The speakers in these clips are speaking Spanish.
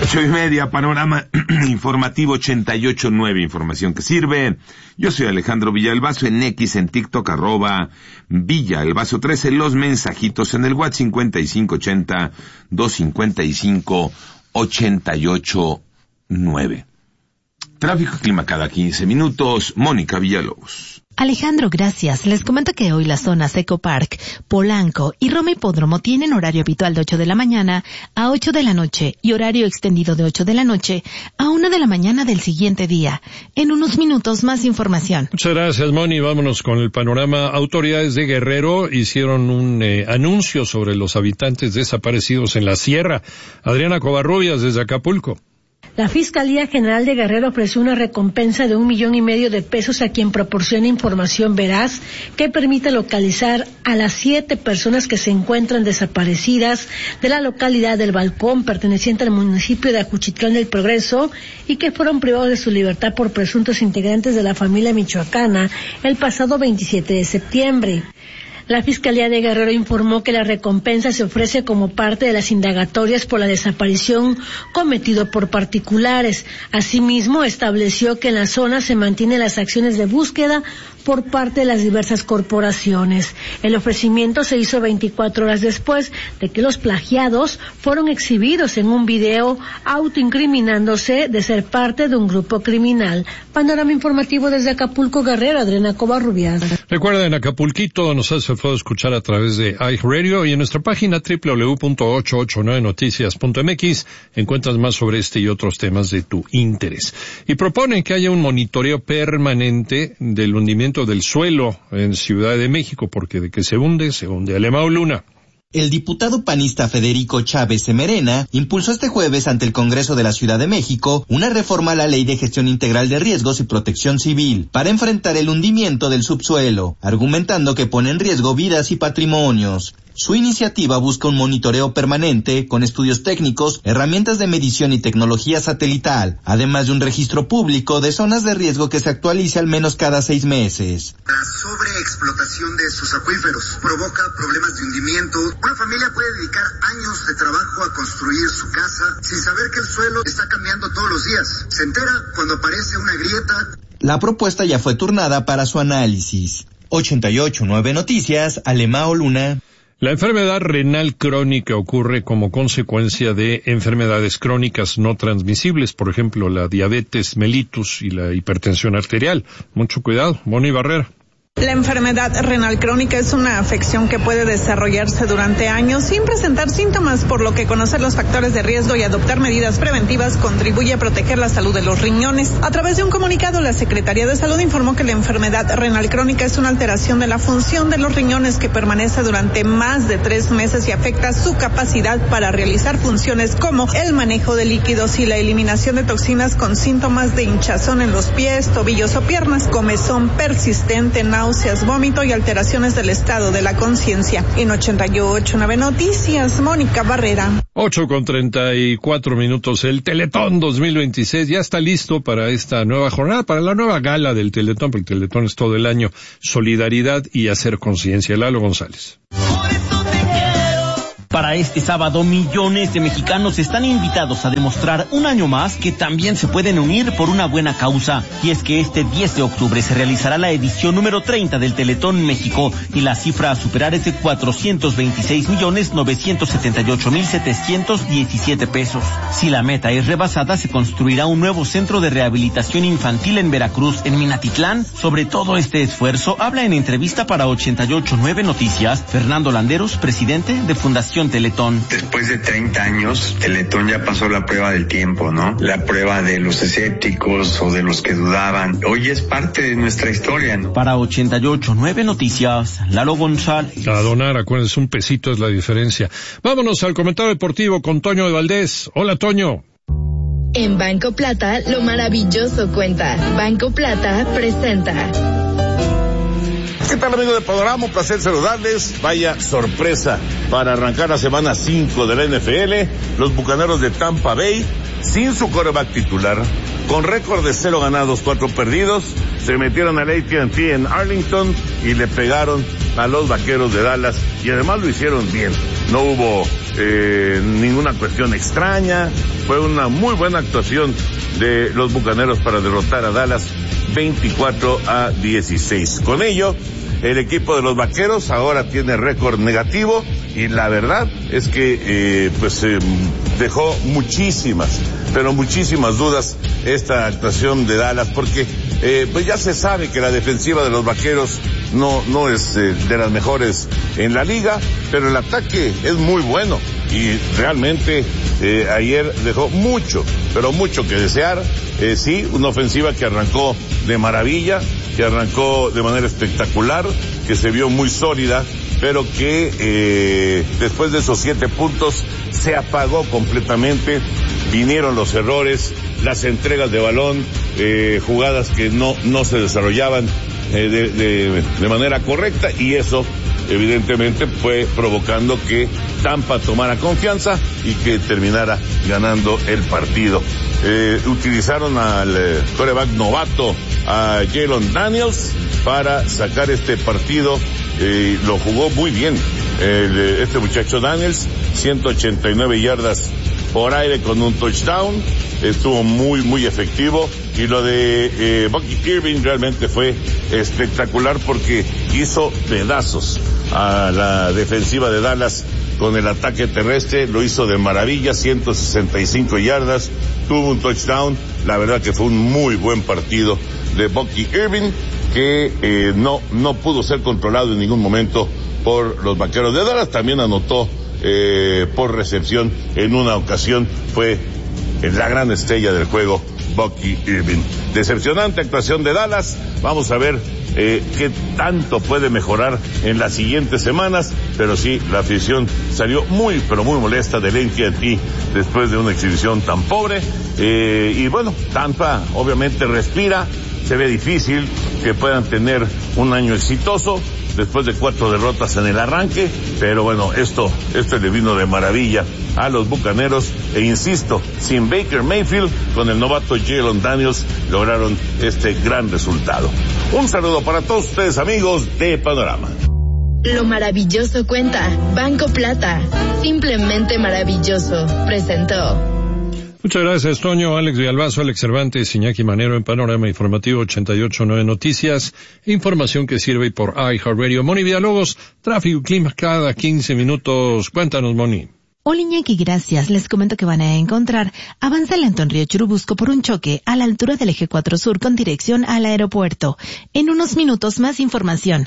8:30, panorama informativo 88.9, información que sirve. Yo soy Alejandro Villalbazo, en X, en TikTok, @Villalbazo 13, los mensajitos en el WhatsApp 5580-255-88.9. Tráfico y clima cada 15 minutos, Mónica Villalobos. Alejandro, gracias. Les comento que hoy las zonas Eco Park, Polanco y Roma Hipódromo tienen horario habitual de 8 de la mañana a 8 de la noche y horario extendido de 8 de la noche a 1 de la mañana del siguiente día. En unos minutos más información. Muchas gracias, Moni. Vámonos con el panorama. Autoridades de Guerrero hicieron un anuncio sobre los habitantes desaparecidos en la sierra. Adriana Covarrubias desde Acapulco. La Fiscalía General de Guerrero ofreció una recompensa de $1.5 million de pesos a quien proporcione información veraz que permita localizar a las 7 personas que se encuentran desaparecidas de la localidad del Balcón, perteneciente al municipio de Ajuchitlán del Progreso, y que fueron privados de su libertad por presuntos integrantes de la familia michoacana el pasado 27 de septiembre. La Fiscalía de Guerrero informó que la recompensa se ofrece como parte de las indagatorias por la desaparición cometido por particulares. Asimismo, estableció que en la zona se mantienen las acciones de búsqueda por parte de las diversas corporaciones. El ofrecimiento se hizo 24 horas después de que los plagiados fueron exhibidos en un video autoincriminándose de ser parte de un grupo criminal. Panorama informativo desde Acapulco, Guerrero, Adriana Covarrubias. Recuerda, en Acapulquito nos hace el favor de escuchar a través de iHeartRadio y en nuestra página www.889noticias.mx encuentras más sobre este y otros temas de tu interés. Y proponen que haya un monitoreo permanente del hundimiento del suelo en Ciudad de México, porque de que se hunde Alemão Luna. El diputado panista Federico Chávez Semerena impulsó este jueves ante el Congreso de la Ciudad de México una reforma a la Ley de Gestión Integral de Riesgos y Protección Civil para enfrentar el hundimiento del subsuelo, argumentando que pone en riesgo vidas y patrimonios. Su iniciativa busca un monitoreo permanente con estudios técnicos, herramientas de medición y tecnología satelital, además de un registro público de zonas de riesgo que se actualice al menos cada 6 meses. La sobreexplotación de sus acuíferos provoca problemas de hundimiento. Una familia puede dedicar años de trabajo a construir su casa sin saber que el suelo está cambiando todos los días. Se entera cuando aparece una grieta. La propuesta ya fue turnada para su análisis. 88.9 Noticias, Alemão Luna. La enfermedad renal crónica ocurre como consecuencia de enfermedades crónicas no transmisibles, por ejemplo, la diabetes mellitus y la hipertensión arterial. Mucho cuidado, Moni Barrera. La enfermedad renal crónica es una afección que puede desarrollarse durante años sin presentar síntomas, por lo que conocer los factores de riesgo y adoptar medidas preventivas contribuye a proteger la salud de los riñones. A través de un comunicado, la Secretaría de Salud informó que la enfermedad renal crónica es una alteración de la función de los riñones que permanece durante más de 3 meses y afecta su capacidad para realizar funciones como el manejo de líquidos y la eliminación de toxinas, con síntomas de hinchazón en los pies, tobillos o piernas, comezón persistente, náuseas, vómito y alteraciones del estado de la conciencia. En 88.9 Noticias, Mónica Barrera. 8:34. El Teletón 2026 ya está listo para esta nueva jornada, para la nueva gala del Teletón, porque el Teletón es todo el año. Solidaridad y hacer conciencia. Lalo González. Para este sábado, millones de mexicanos están invitados a demostrar un año más que también se pueden unir por una buena causa. Y es que este 10 de octubre se realizará la edición número 30 del Teletón México y la cifra a superar es de 426,978,717 pesos. Si la meta es rebasada, se construirá un nuevo centro de rehabilitación infantil en Veracruz, en Minatitlán. Sobre todo este esfuerzo habla en entrevista para 88.9 Noticias Fernando Landeros, presidente de Fundación Teletón. Después de 30 años, Teletón ya pasó la prueba del tiempo, ¿no? La prueba de los escépticos o de los que dudaban. Hoy es parte de nuestra historia, ¿no? Para 88.9 Noticias, Lalo González. A donar, acuérdense, un pesito es la diferencia. Vámonos al comentario deportivo con Toño de Valdés. Hola, Toño. En Banco Plata, lo maravilloso cuenta. Banco Plata presenta. ¿Qué tal, amigos de Panorama? Un placer saludarles. Vaya sorpresa para arrancar la semana 5 de la NFL. Los Bucaneros de Tampa Bay, sin su quarterback titular, con récord de 0 ganados, 4 perdidos, se metieron al AT&T en Arlington y le pegaron a los Vaqueros de Dallas, y además lo hicieron bien. no hubo ninguna cuestión extraña, fue una muy buena actuación de los Bucaneros para derrotar a Dallas 24-16. Con ello, el equipo de los Vaqueros ahora tiene récord negativo y la verdad es que dejó muchísimas dudas esta actuación de Dallas, porque pues ya se sabe que la defensiva de los Vaqueros no es de las mejores en la liga, pero el ataque es muy bueno y realmente ayer dejó mucho que desear. Sí, una ofensiva que arrancó de maravilla, que arrancó de manera espectacular, que se vio muy sólida, pero que después de esos 7 puntos se apagó completamente. Vinieron los errores, las entregas de balón, jugadas que no se desarrollaban de manera correcta, y eso evidentemente fue provocando que Tampa tomara confianza y que terminara ganando el partido. Utilizaron al quarterback novato, a Jalen Daniels, para sacar este partido. Lo jugó muy bien este muchacho Daniels, 189 yardas por aire con un touchdown, estuvo muy efectivo, y lo de Bucky Irving realmente fue espectacular porque hizo pedazos a la defensiva de Dallas con el ataque terrestre, lo hizo de maravilla, 165 yardas, tuvo un touchdown. La verdad que fue un muy buen partido de Bucky Irving, que no pudo ser controlado en ningún momento por los Vaqueros de Dallas. También anotó por recepción en una ocasión, fue la gran estrella del juego Bucky Irving. Decepcionante actuación de Dallas. Vamos a ver qué tanto puede mejorar en las siguientes semanas, pero sí, la afición salió muy molesta del AT&T después de una exhibición tan pobre, y bueno, Tampa obviamente respira. Se ve difícil que puedan tener un año exitoso después de 4 derrotas en el arranque, pero bueno, esto le vino de maravilla a los Bucaneros, e insisto, sin Baker Mayfield, con el novato Jalen Daniels, lograron este gran resultado. Un saludo para todos ustedes, amigos de Panorama. Lo maravilloso cuenta. Banco Plata. Simplemente maravilloso. Presentó. Muchas gracias, Toño, Alex Villalbazo, Alex Cervantes, Iñaki Manero en Panorama Informativo 88.9 Noticias, información que sirve por iHeartRadio. Moni Villalobos, tráfico y clima cada 15 minutos. Cuéntanos, Moni. Hola, Iñaki, gracias. Les comento que van a encontrar avance lento en Río Churubusco por un choque a la altura del Eje 4 Sur con dirección al aeropuerto. En unos minutos más información.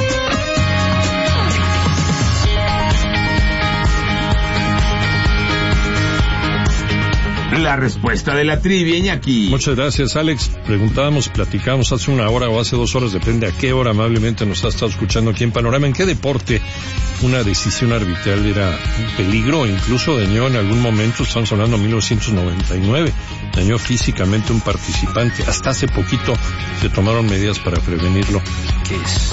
La respuesta de la trivia, Iñaki. Muchas gracias, Alex. Platicamos hace una hora o hace 2 horas, depende a qué hora amablemente nos ha estado escuchando aquí en Panorama, en qué deporte una decisión arbitral era un peligro, incluso dañó en algún momento, estamos hablando de 1999, dañó físicamente un participante. Hasta hace poquito se tomaron medidas para prevenirlo. ¿Qué es?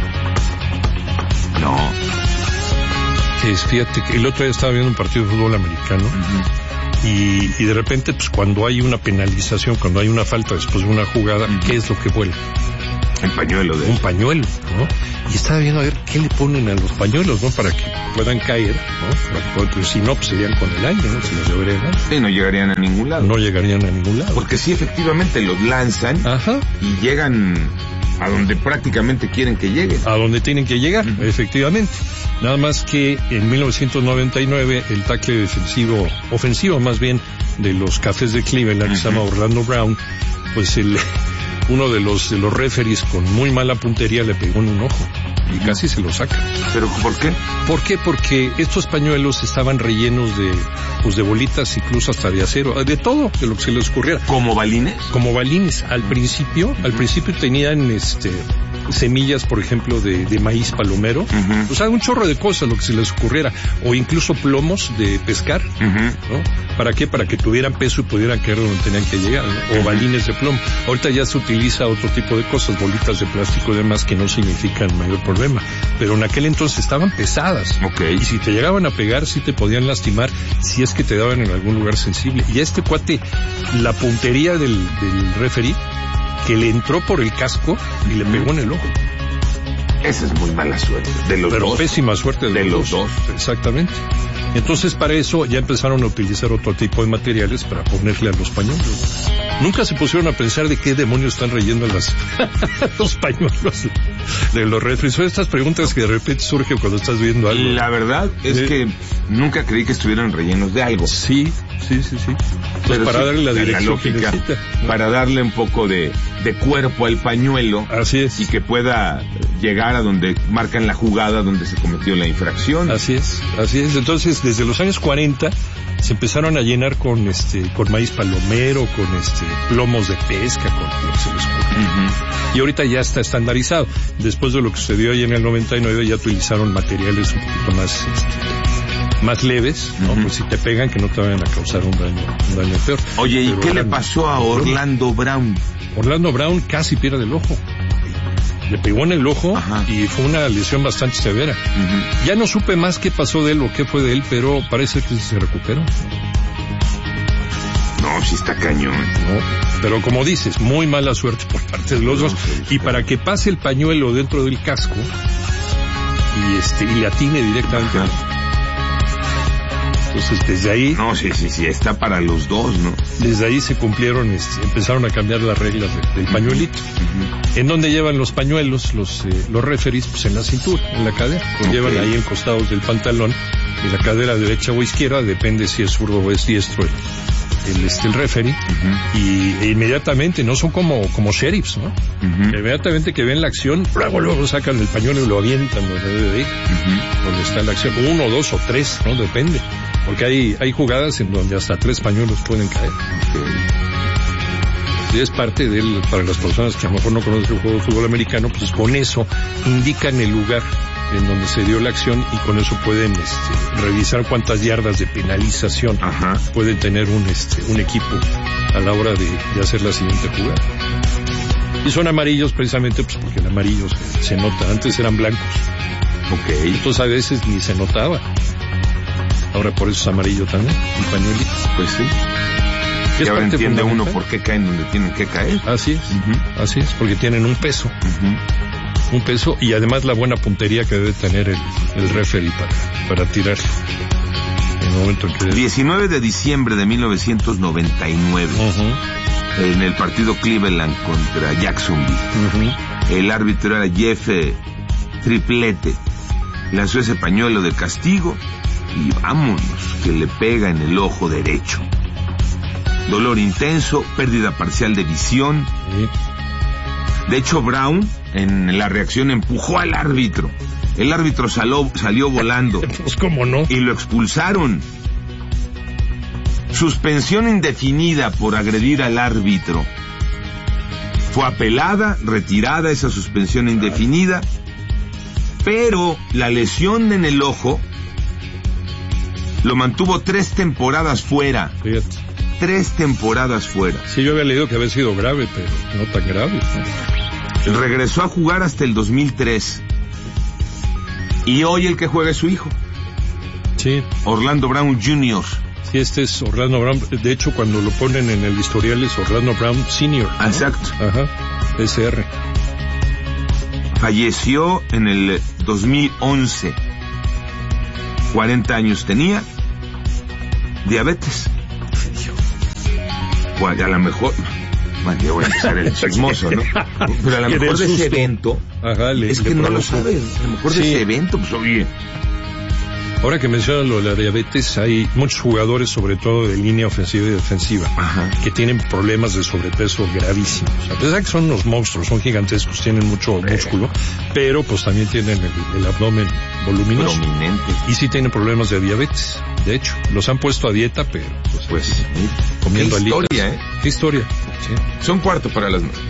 No. ¿Qué es? Fíjate que el otro día estaba viendo un partido de fútbol americano. Y de repente, pues cuando hay una penalización, cuando hay una falta después de una jugada, ¿qué es lo que vuela? Un pañuelo. Un pañuelo, ¿no? Y estaba viendo a ver qué le ponen a los pañuelos, ¿no? Para que puedan caer, ¿no? Pues, si no, pues serían con el aire, ¿no? Si los llevarían, ¿no? Sí, no llegarían a ningún lado. No llegarían a ningún lado. Porque sí, efectivamente, los lanzan. Ajá. Y llegan a donde prácticamente quieren que lleguen. A donde tienen que llegar, efectivamente. Nada más que en 1999 el tackle ofensivo más bien, de los Cafés de Cleveland, que se llama Orlando Brown, pues uno de los referees con muy mala puntería le pegó en un ojo y casi se lo saca. ¿Pero por qué? ¿Por qué? Porque estos pañuelos estaban rellenos de bolitas, incluso hasta de acero, de todo, de lo que se les ocurriera. ¿Como balines? Como balines. Al principio tenían semillas, por ejemplo, de maíz palomero, o sea, un chorro de cosas, lo que se les ocurriera, o incluso plomos de pescar, ¿no? ¿Para qué? Para que tuvieran peso y pudieran caer donde tenían que llegar, ¿no? O balines de plomo. Ahorita ya se utiliza otro tipo de cosas, bolitas de plástico y demás, que no significan mayor problema, pero en aquel entonces estaban pesadas, y si te llegaban a pegar, sí te podían lastimar, si es que te daban en algún lugar sensible. Y a este cuate, la puntería del referee, que le entró por el casco y le pegó en el ojo. Esa es muy mala suerte. De los Pero dos. pésima suerte de los dos. Exactamente. Entonces, para eso ya empezaron a utilizar otro tipo de materiales para ponerle a los pañuelos. Nunca se pusieron a pensar de qué demonios están relleno los pañuelos de los refris. Son estas preguntas que de repente surgen cuando estás viendo algo. La verdad es que nunca creí que estuvieran rellenos de algo. Sí. Pues para darle la dirección lógica, que necesita. para darle un poco de cuerpo al pañuelo. Así es. Y que pueda llegar a donde marcan la jugada donde se cometió la infracción. Así es. Entonces, desde los años 40 se empezaron a llenar con maíz palomero, con plomos de pesca, con lo que se les ocurre. Y ahorita ya está estandarizado. Después de lo que sucedió ahí en el 99 ya utilizaron materiales un poquito más leves, ¿no? Pues si te pegan que no te vayan a causar un daño peor. Oye, ¿y qué le pasó a Orlando Brown? Orlando Brown casi pierde el ojo. Le pegó en el ojo y fue una lesión bastante severa. Ya no supe más qué pasó de él o qué fue de él, pero parece que se recuperó. No, sí está cañón. No, pero como dices, muy mala suerte por parte de los dos. Y para que pase el pañuelo dentro del casco y le atine directamente. Entonces, desde ahí... No, sí, está para los dos, ¿no? Desde ahí se cumplieron, empezaron a cambiar las reglas del pañuelito. ¿En dónde llevan los pañuelos los referees? Pues en la cintura, en la cadera. Los llevan ahí en costados del pantalón, de la cadera derecha o izquierda, depende si es zurdo o es diestro el referee. Y inmediatamente, no son como sheriffs, ¿no? Inmediatamente que ven la acción, luego sacan el pañuelo y lo avientan donde debe ir, donde está la acción. 1, 2 o 3, ¿no? Depende. Porque hay jugadas en donde hasta 3 pañuelos pueden caer. Y es parte para las personas que a lo mejor no conocen el juego de fútbol americano, pues con eso indican el lugar en donde se dio la acción y con eso pueden revisar cuántas yardas de penalización pueden tener un equipo a la hora de hacer la siguiente jugada. Y son amarillos precisamente pues porque el amarillo se nota. Antes eran blancos. Entonces a veces ni se notaba. Ahora por eso es amarillo también, el pañuelito. Pues sí. Y ahora entiende uno por qué caen donde tienen que caer. Así es, así es, porque tienen un peso. Un peso y además la buena puntería que debe tener el referee para tirar. En el momento en que 19 de diciembre de 1999, en el partido Cleveland contra Jacksonville, el árbitro era Jeff Triplete. Lanzó ese pañuelo de castigo y vámonos, que le pega en el ojo derecho. Dolor intenso, pérdida parcial de visión. De hecho, Brown, en la reacción, empujó al árbitro. El árbitro salió volando. Pues cómo no. Y lo expulsaron. Suspensión indefinida por agredir al árbitro. Fue apelada, retirada esa suspensión indefinida, pero la lesión en el ojo lo mantuvo 3 temporadas fuera. Fíjate. 3 temporadas fuera. Sí, yo había leído que había sido grave, pero no tan grave. Regresó a jugar hasta el 2003. Y hoy el que juega es su hijo. Sí. Orlando Brown Jr. Sí, este es Orlando Brown. De hecho, cuando lo ponen en el historial es Orlando Brown Sr., ¿no? Exacto. SR. Falleció en el 2011. 40 años tenía. Diabetes. Bueno, a lo mejor... Bueno, ya voy a empezar el chismoso, ¿no? Pero a lo mejor de ese evento... es que no lo sabes. A lo mejor de ese evento, pues oye... Ahora que mencionas lo de la diabetes, hay muchos jugadores, sobre todo de línea ofensiva y defensiva, que tienen problemas de sobrepeso gravísimos. A pesar que son unos monstruos, son gigantescos, tienen mucho músculo, pero pues también tienen el abdomen voluminoso. Prominente. Y sí tienen problemas de diabetes. De hecho, los han puesto a dieta, pero pues comiendo alitas. Qué historia, Qué historia. Sí. Son 4:45.